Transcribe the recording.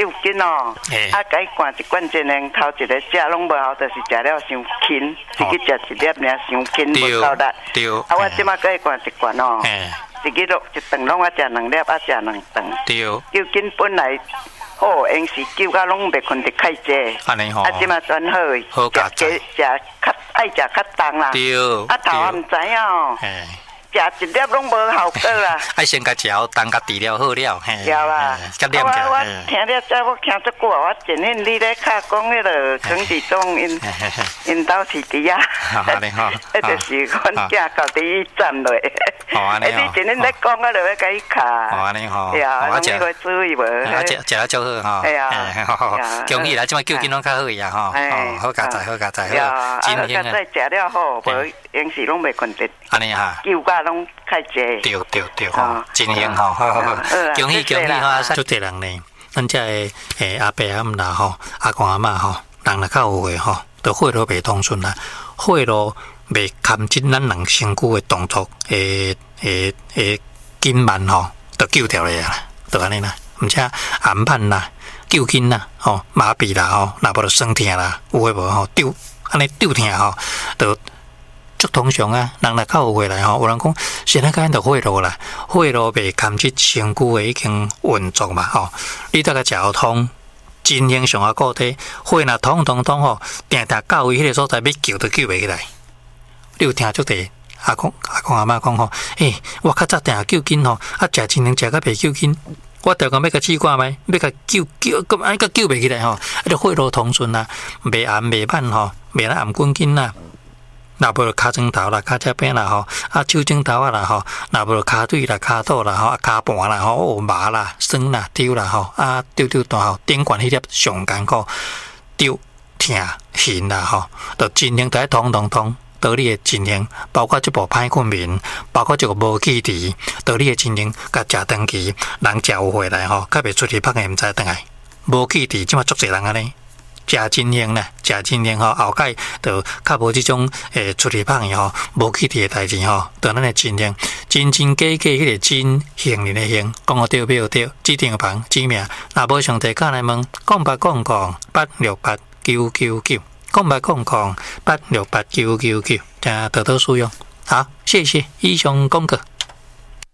救筋哦，甲伊灌一罐真灵，头一个食拢无效，就是食了伤轻，自己食一粒尔伤轻无够力。 对。 我即马甲伊灌一罐哦，一顿拢我食2粒，食2顿。对。救筋本来好，用时救甲拢袂困得开济。 安尼吼。 即马转好诶。 好加食较爱食较重啦。 对。 头也毋知影哦。食一粒拢无效果啦！ 爱先甲食好，当甲治疗好了，嘿。 了啦。 甲念起来。 我听了这，我听足久啊！我前天你咧较讲迄个庄子中因兜饲猪啊， 安尼吼。 迄就是阮囝到第一站落。 安尼吼。 你前天咧讲，我就要甲伊卡。 安尼吼。 呀，侬迄个注意无？ 食了足好吼。 哎呀。 恭喜啦！即摆救筋拢较好呀吼。好加载，好加载，好。 真兴啊！食了好，无平时拢袂困得。 安尼哈。 救甲拢较济。 对吼，真兴吼，好。恭喜吼！足侪人呢，咱遮个阿伯阿姆啦吼，阿公阿嬷吼，人若较有诶吼，都血路袂通顺啦，血路袂牵进咱人身躯诶动作筋慢吼，都救掉咧啦，就安尼啦。毋则暗判啦、救筋啦、吼麻痹啦、吼，若无就酸痛啦，有诶无吼丢安尼丢痛吼，就。足通常啊，人若较有回来吼，有人讲现在讲到血路啦，血路袂牵制身躯诶已经运作嘛吼，你大概食好通，真英上啊固体，血若通吼，定到位迄个所在要救都救袂起来。你有听足地阿公阿嬷讲吼，我较早定救筋吼，食真英食甲袂救筋。我条讲要甲试看觅，要甲救，咁安个救袂起来吼，就血路通顺啦，袂暗袂慢吼，袂暗滚筋啦。若无就骹枕头啦、骹脊边啦吼，手枕头啊啦吼，若无就骹腿啦、骹肚啦吼、骹盘啦吼，麻啦、酸啦、丢啦吼，丢大吼，顶悬迄粒上艰苦，丢疼痕啦吼，就尽量在通，道理的尽量，包括这部歹困眠，包括这个无气质，道理的尽量，甲食长期，人食有回来吼，较袂出去拍个毋知倒来，无气质，即马足侪人安尼。食真灵啦，食真灵吼，后盖就较无即种出去拍伊吼，无气质诶代志吼，就咱诶真灵，真假迄个真幸运诶幸，讲个对袂对？指定房指名，若无上帝教来问，0888868999，0888868999，请多多使用。好，谢谢以上功课。